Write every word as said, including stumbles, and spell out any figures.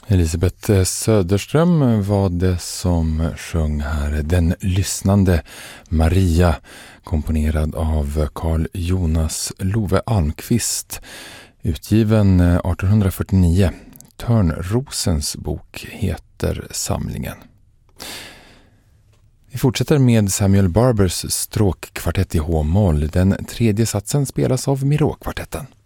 Elisabeth Söderström var det som sjöng här Den lyssnande Maria, komponerad av Carl Jonas Love Almqvist, utgiven arton fyrtionio. Törnrosens bok heter samlingen. Vi fortsätter med Samuel Barbers stråkkvartett i H-moll. Den tredje satsen spelas av Miró-kvartetten.